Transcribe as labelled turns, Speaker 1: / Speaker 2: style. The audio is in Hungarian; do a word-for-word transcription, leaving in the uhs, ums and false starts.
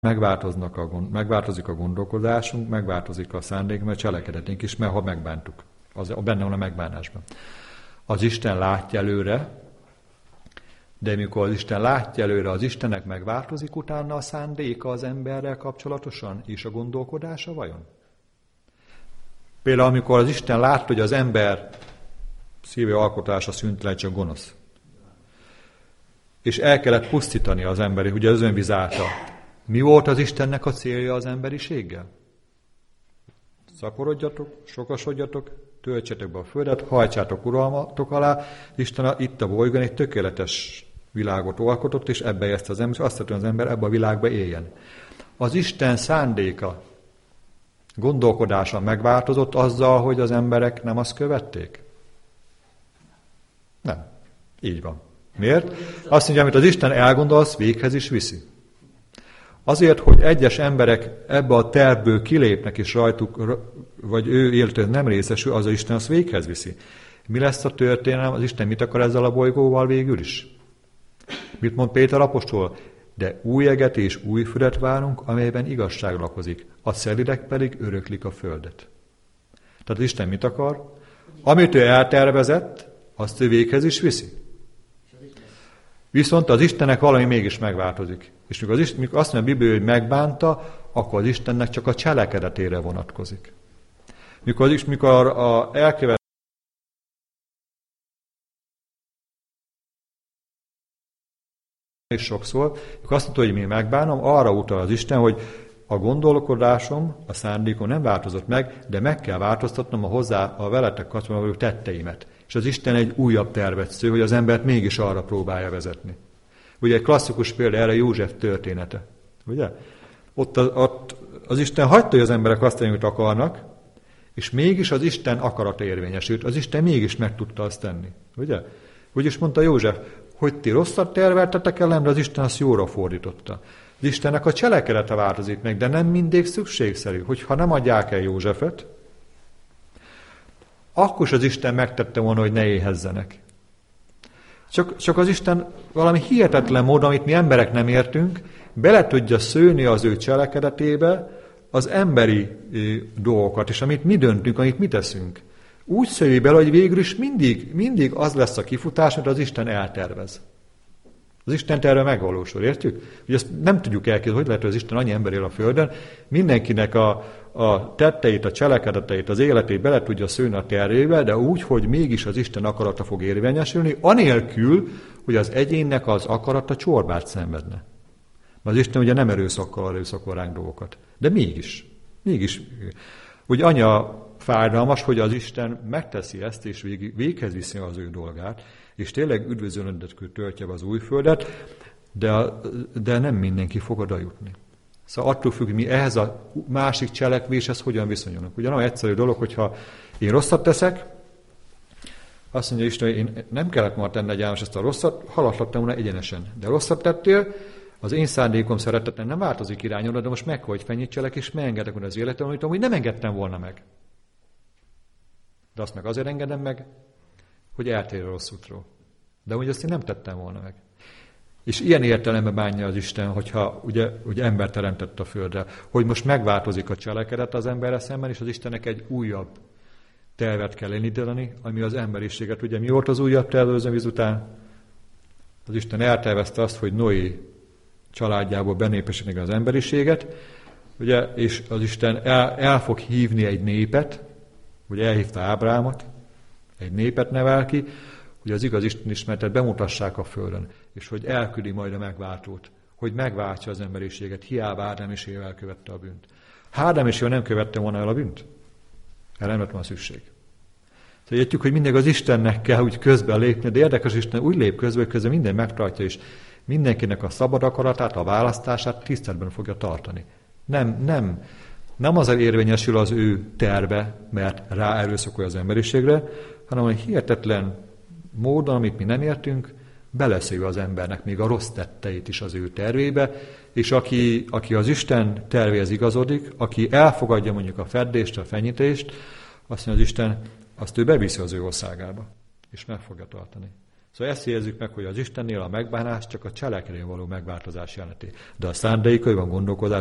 Speaker 1: megváltoznak a, megváltozik a gondolkodásunk, megváltozik a szándék, mert cselekedetünk is, mert ha megbántuk, az benne van a megbánásban. Az Isten látja előre, de mikor az Isten látja előre, az Istennek megváltozik utána a szándéka az emberrel kapcsolatosan, és a gondolkodása vajon? Például amikor az Isten látta, hogy az ember szíve alkotása szüntelen csak gonosz, és el kellett pusztítani az emberi, ugye az önvíz által. Mi volt az Istennek a célja az emberiséggel? Szaporodjatok, sokasodjatok, töltsetek be a földet, hajtsátok uralmatok alá. Isten itt a bolygón egy tökéletes világot alkotott, és ebbe érte az ember, és azt hiszem, az ember ebbe a világba éljen. Az Isten szándéka, gondolkodása megváltozott azzal, hogy az emberek nem azt követték? Nem. Így van. Miért? Azt mondja, amit az Isten elgondol, az véghez is viszi. Azért, hogy egyes emberek ebbe a tervből kilépnek, és rajtuk, vagy ő életében nem részesül, az az Isten azt véghez viszi. Mi lesz a történelem? Az Isten mit akar ezzel a bolygóval végül is? Mit mond Péter apostol? De új eget és új földet várunk, amelyben igazság lakozik. A szelidek pedig öröklik a földet. Tehát az Isten mit akar? Amit ő eltervezett, azt ő véghez is viszi. Viszont az Istennek valami mégis megváltozik. És mikor, az Isten, mikor azt mondja a Biblia, hogy megbánta, akkor az Istennek csak a cselekedetére vonatkozik. Mikor, az, mikor a elkövet és sokszor, mikor azt mondta, hogy én megbánom, arra utal az Isten, hogy a gondolkodásom, a szándékom nem változott meg, de meg kell változtatnom a hozzá a veletek kapcsolatban való tetteimet. És az Isten egy újabb tervet sző, hogy az embert mégis arra próbálja vezetni. Ugye egy klasszikus példa erre József története. Ugye? Ott az, ott az Isten hagyta, hogy az emberek azt tenni, amit akarnak, és mégis az Isten akarata érvényesült. Az Isten mégis meg tudta azt tenni. Ugye? Úgy is mondta József, hogy ti rosszat terveltetek ellen, de az Isten azt jóra fordította. Az Istennek a cselekedete változik meg, de nem mindig szükségszerű, hogyha nem adják el Józsefet, akkor is az Isten megtette volna, hogy ne éhezzenek. Csak, csak az Isten valami hihetetlen módon, amit mi emberek nem értünk, bele tudja szőni az ő cselekedetébe az emberi dolgokat, és amit mi döntünk, amit mi teszünk. Úgy szői bele, hogy végül is mindig, mindig az lesz a kifutás, amit az Isten eltervez. Az Isten terve megvalósul, értjük? Ugye ezt nem tudjuk elképzelni, hogy lehet, hogy az Isten annyi ember él a Földön, mindenkinek a, a tetteit, a cselekedeteit, az életét bele tudja szőni a tervébe, de úgy, hogy mégis az Isten akarata fog érvényesülni, anélkül, hogy az egyénnek az akarata csorbát szenvedne. Mert az Isten ugye nem erőszakkal erőszakol ránk dolgokat. De mégis, mégis. Ugye anya fájdalmas, hogy az Isten megteszi ezt, és vég, véghez viszi az ő dolgát, és tényleg üdvözölendetül töltje be az új földet, de, de nem mindenki fog oda jutni. Szóval attól függ, hogy mi ehhez a másik cselekvéshez hogyan viszonyulunk. Ugye nagyon egyszerű dolog, hogyha én rosszat teszek, azt mondja Isten, hogy én nem kellett volna tenni egy álmos ezt a rosszat, haladhattam volna egyenesen. De rosszat tettél, az én szándékom szeretetlen nem változik irányomra, de most meg, hogy fenyítselek, és megengedek volna az életem, amit amúgy nem engedtem volna meg. De azt meg azért engedem meg, hogy eltér a rossz útról. De úgy azt én nem tettem volna meg. És ilyen értelemben bánja az Isten, hogyha ugye, ugye ember teremtett a földre, hogy most megváltozik a cselekedet az emberre szemben, és az Istennek egy újabb tervet kell elindítani, ami az emberiséget. Ugye mi volt az újabb terv az víz után? Az Isten eltervezte azt, hogy Noé családjából benépesítik az emberiséget, ugye, és az Isten el, el fog hívni egy népet, ugye elhívta Ábrámot, egy népet nevel ki, hogy az igaz Isten ismeretet bemutassák a földön, és hogy elküldi majd a megváltót, hogy megváltsa az emberiséget, hiába Ádám és Éva elkövette a bűnt. Ha Ádám és Éva nem követte volna el a bűnt, erre nem lett volna szükség. Szóval értjük, hogy mindig az Istennek kell úgy közben lépni, de érdekes, Isten úgy lép közben, hogy közben minden megtartja, és mindenkinek a szabad akaratát, a választását tiszteletben fogja tartani. Nem, nem, nem azért érvényesül az ő terve, mert rá erőszakolja az emberiségre, hanem egy hihetetlen módon, amit mi nem értünk, beleszél az embernek még a rossz tetteit is az ő tervébe, és aki, aki az Isten tervéhez igazodik, aki elfogadja mondjuk a feddést, a fenyítést, azt mondja az Isten, azt ő beviszi az ő országába, és meg fogja tartani. Szóval ezt érezzük meg, hogy az Istennél a megbánás csak a cselekedén való megváltozás jelenti. De a szándékaiban, gondolkodás